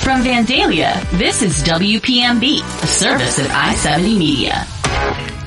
From Vandalia, this is WPMB, a service of I-70 Media.